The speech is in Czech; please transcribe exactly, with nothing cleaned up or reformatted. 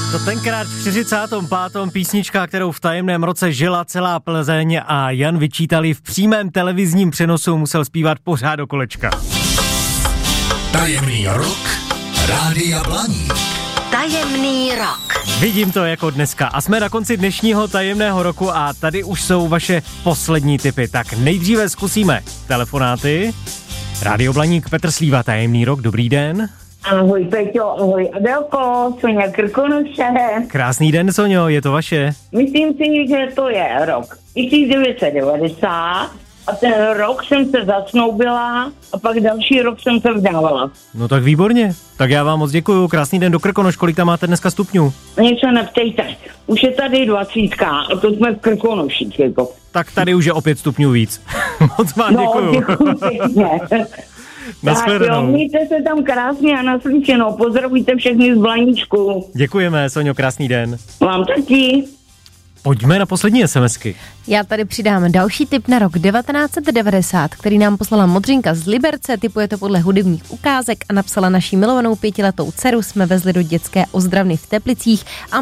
To tenkrát v čtyřicátém pátém písnička, kterou v tajemném roce žila celá Plzeň a Jan Vyčítali v přímém televizním přenosu musel zpívat pořád do kolečka. Tajemný rok Rádia Blaník. Tajemný rok. Vidím to jako dneska a jsme na konci dnešního tajemného roku a tady už jsou vaše poslední tipy. Tak nejdříve zkusíme telefonáty. Rádio Blaník, Petr Slíva, tajemný rok, dobrý den. Ahoj Peťo, ahoj Adelko, Soňa Krkonoše. Krásný den, Soňo, je to vaše? Myslím si, že to je rok tisíc devět set devadesát a ten rok jsem se zasnoubila a pak další rok jsem se vdávala. No tak výborně, tak já vám moc děkuju, krásný den do Krkonoš, kolik tam máte dneska stupňů? Něco neptejte, už je tady dvacítka a to jsme v Krkonoších jako. Tak tady už je o pět stupňů víc. Moc vám no, děkuju. děkuju pěkně. Tak jo, mějte se tam krásně a naslyšenou. Pozdravujte všechny z Blaníčku. Děkujeme, Soňo, krásný den. Vám taky. Pojďme na poslední SMSky. Já tady přidám další tip na rok devatenáct set devadesát, který nám poslala Modřinka z Liberce, tipuje to podle hudebních ukázek a napsala: naší milovanou pětiletou dceru jsme vezli do dětské ozdravny v Teplicích a